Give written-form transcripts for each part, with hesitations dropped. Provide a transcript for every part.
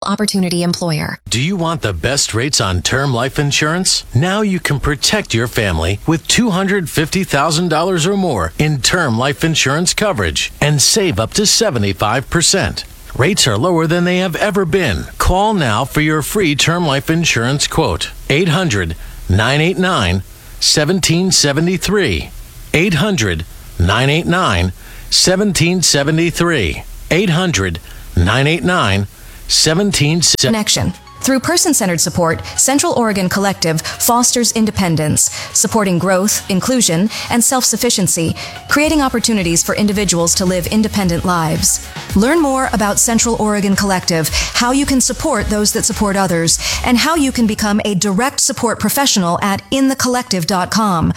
opportunity employer. Do you want the best rates on term life insurance? Now you can protect your family with $250,000 or more in term life insurance coverage and save up to 75%. Rates are lower than they have ever been. Call now for your free term life insurance quote. 800-989-1773. 800-989-1773. 800-989-1773. Connection. Through person-centered support, Central Oregon Collective fosters independence, supporting growth, inclusion, and self-sufficiency, creating opportunities for individuals to live independent lives. Learn more about Central Oregon Collective, how you can support those that support others, and how you can become a direct support professional at inthecollective.com.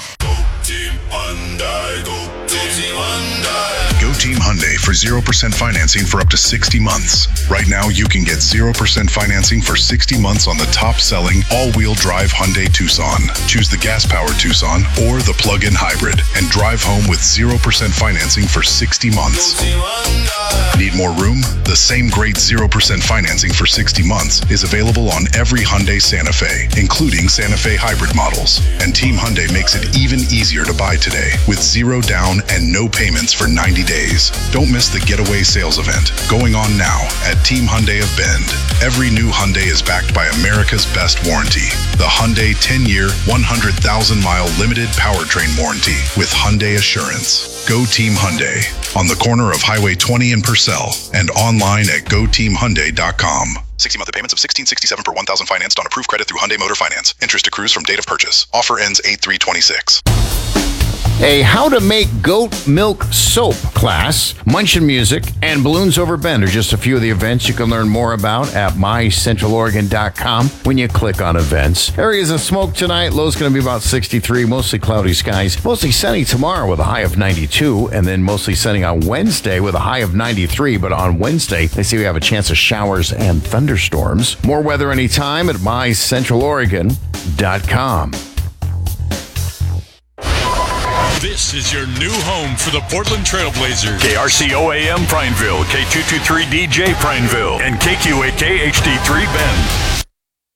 Go Team Hyundai for 0% financing for up to 60 months. Right now, you can get 0% financing for 60 months on the top-selling all-wheel drive Hyundai Tucson. Choose the gas-powered Tucson or the plug-in hybrid and drive home with 0% financing for 60 months. Need more room? The same great 0% financing for 60 months is available on every Hyundai Santa Fe, including Santa Fe hybrid models. And Team Hyundai makes it even easier to buy today with 0 down and no payments for 90 days. Don't miss the Getaway Sales Event going on now at Team Hyundai of Bend. Every new Hyundai is backed by America's best warranty, the Hyundai 10-year, 100,000-mile limited powertrain warranty with Hyundai Assurance. Go Team Hyundai on the corner of Highway 20 and Purcell and online at goteamhyundai.com. 60-month payments of $1,667 per $1,000 financed on approved credit through Hyundai Motor Finance. Interest accrues from date of purchase. Offer ends 8/3/26. A How to Make Goat Milk Soap class, Munchin Music, and Balloons Over Bend are just a few of the events you can learn more about at mycentraloregon.com when you click on events. Areas of smoke tonight, low's going to be about 63, mostly cloudy skies. Mostly sunny tomorrow with a high of 92, and then mostly sunny on Wednesday with a high of 93. But on Wednesday, they say we have a chance of showers and thunderstorms. More weather anytime at mycentraloregon.com. This is your new home for the Portland Trailblazers. KRCO AM Prineville, K223DJ Prineville, and KQAK HD3 Bend.